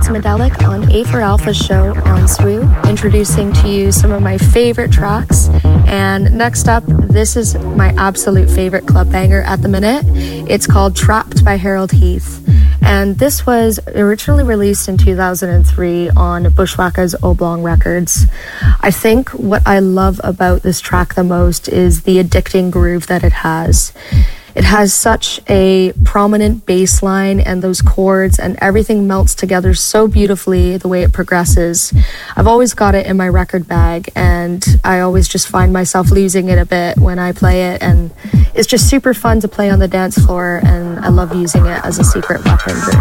Medelic on A4 Alpha's show on SWU, introducing to you some of my favorite tracks. And next up, this is my absolute favorite club banger at the minute. It's called Trapped by Harold Heath. And this was originally released in 2003 on Bushwacka's Oblong Records. I think what I love about this track the most is the addicting groove that it has. It has such a prominent bass line and those chords, and everything melts together so beautifully the way it progresses. I've always got it in my record bag, and I always just find myself losing it a bit when I play it, and it's just super fun to play on the dance floor, and I love using it as a secret weapon.